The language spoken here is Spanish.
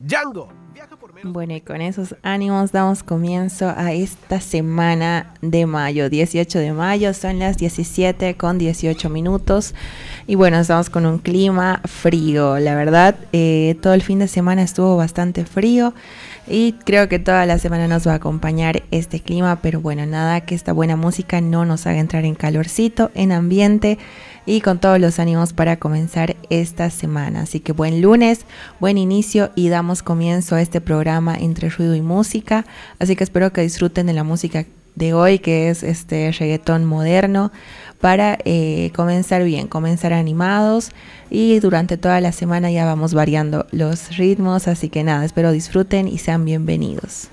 Django. Bueno, y con esos ánimos damos comienzo a esta semana de mayo, 18 de mayo, son las 17 con 18 minutos y bueno, estamos con un clima frío, la verdad, todo el fin de semana estuvo bastante frío y creo que toda la semana nos va a acompañar este clima, pero bueno, nada que esta buena música no nos haga entrar en calorcito, en ambiente y con todos los ánimos para comenzar esta semana. Así que buen lunes, buen inicio y damos comienzo a este programa Entre Ruido y Música. Así que espero que disfruten de la música de hoy, que es este reggaetón moderno, para comenzar bien, comenzar animados y durante toda la semana ya vamos variando los ritmos. Así que nada, espero disfruten y sean bienvenidos.